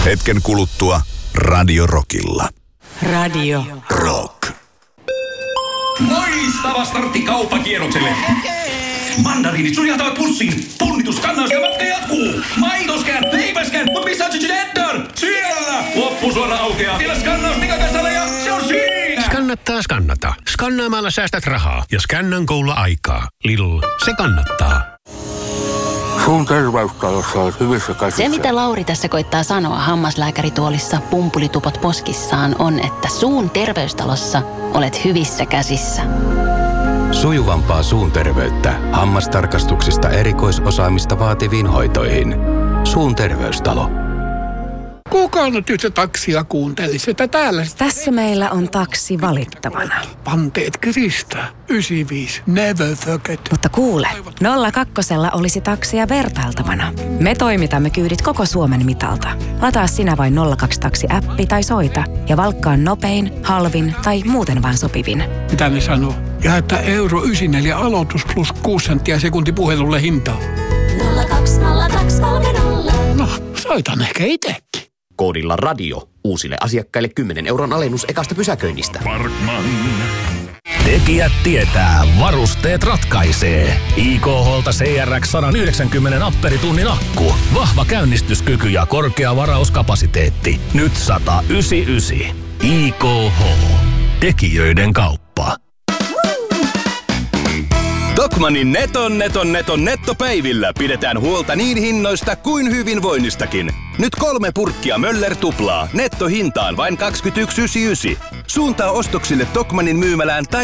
Hetken kuluttua Radio Rockilla. Radio Rock. Loistava startti kauppakierrokselle. Mandariinit sujahtavat pussiin. Punnitus kannas ja matka jatkuu. Maitoskään, leipäskään, mutta missä on Cheddar? Siellä! Loppusuora aukeaa. Vielä skannaus Nikakassalla ja se on siinä! Skannata. Skannaamalla säästät rahaa ja Scannan Golla aikaa. Lidl, se kannattaa. Suun terveystalossa olet hyvissä käsissä. Se, mitä Lauri tässä koittaa sanoa hammaslääkärituolissa pumpulitupot poskissaan, on, että suun terveystalossa olet hyvissä käsissä. Sujuvampaa suun terveyttä hammastarkastuksista erikoisosaamista vaativiin hoitoihin. Suun terveystalo. Kuka nyt yhtä taksia kuuntelisi, että täällä... Tässä meillä on taksi valittavana. Panteet Krista, 95, never forget. Mutta kuule, 02 olisi taksia vertailtavana. Me toimitamme kyydit koko Suomen mitalta. Lataa sinä vain 02-taksi-appi tai soita ja valkkaa nopein, halvin tai muuten vaan sopivin. Mitä ne sanoo? Ja että euro 94 aloitus plus 6 senttiä sekunti puhelulle hintaa. 020230. No, soitan ehkä itsekin. Koodilla radio. Uusille asiakkaille 10 € alennus ekasta pysäköinnistä. Parkman. Tekijät tietää, varusteet ratkaisee. IKH:lta CRX 190 amperitunnin akku. Vahva käynnistyskyky ja korkea varauskapasiteetti. Nyt 199. IKH. Tekijöiden kauppa. Tokmannin nettopäivillä pidetään huolta niin hinnoista kuin hyvinvoinnistakin. Nyt 3 purkkia Möller tuplaa. Nettohintaan vain 21,99. Suuntaa ostoksille Tokmannin myymälään tai